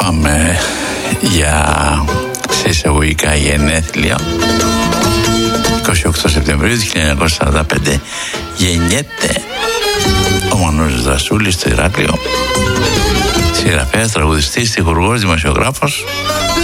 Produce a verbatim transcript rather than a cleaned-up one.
Πάμε για σε εισαγωγικά γενέθλια. είκοσι οκτώ Σεπτεμβρίου χίλια εννιακόσια σαράντα πέντε γεννιέται ο Μανώλης Δρασούλης στο Ηράκλειο. Συγγραφέας, τραγουδιστής, τυχουργός, δημοσιογράφος.